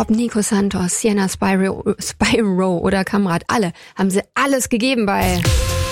Ob Nico Santos, Sienna Spyro oder Kamrat, alle haben sie alles gegeben bei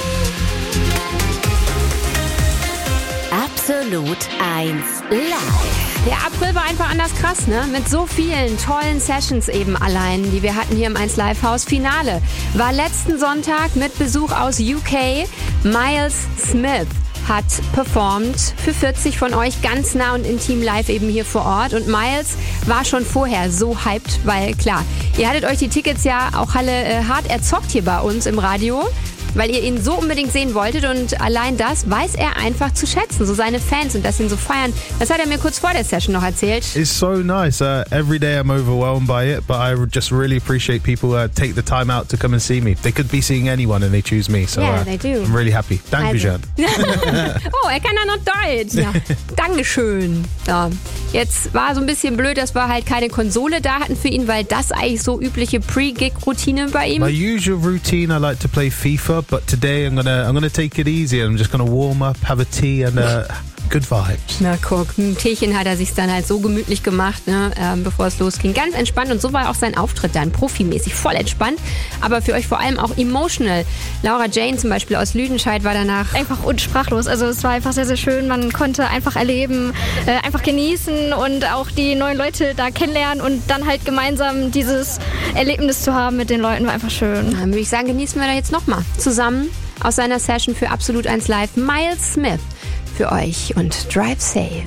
Absolut 1 Live. Der April war einfach anders krass, ne? Mit so vielen tollen Sessions eben allein, die wir hatten hier im 1 Live Haus. Finale war letzten Sonntag mit Besuch aus UK. Miles Smith hat performt für 40 von euch ganz nah und intim live eben hier vor Ort. Und Miles war schon vorher so hyped, weil klar, ihr hattet euch die Tickets ja auch alle hart erzockt hier bei uns im Radio, weil ihr ihn so unbedingt sehen wolltet und allein das weiß er einfach zu schätzen, so seine Fans und dass sie ihn so feiern. Das hat er mir kurz vor der Session noch erzählt. It's so nice. Every day I'm overwhelmed by it, but I just really appreciate people take the time out to come and see me. They could be seeing anyone and they choose me, so yeah, they do. I'm really happy. Dankeschön. Oh, er kann ja noch Deutsch. Ja. Dankeschön. Ja. Jetzt war so ein bisschen blöd, dass wir halt keine Konsole da hatten für ihn, weil das eigentlich so übliche Pre-Gig-Routine bei ihm. My usual routine, I like to play FIFA, but today I'm gonna take it easy. I'm just gonna warm up, have a tea and good vibes. Na guck, ein Teechen hat er sich dann halt so gemütlich gemacht, ne, bevor es losging. Ganz entspannt und so war auch sein Auftritt dann, profimäßig, voll entspannt, aber für euch vor allem auch emotional. Laura Jane zum Beispiel aus Lüdenscheid war danach einfach unsprachlos. Also es war einfach sehr, sehr schön. Man konnte einfach erleben, einfach genießen und auch die neuen Leute da kennenlernen und dann halt gemeinsam dieses Erlebnis zu haben mit den Leuten war einfach schön. Dann würde ich sagen, genießen wir da jetzt nochmal zusammen aus seiner Session für Absolut 1 Live Miles Smith für euch und Drive Safe.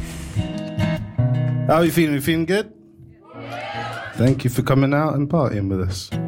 How are you feeling? You feeling good? Thank you for coming out and partying with us.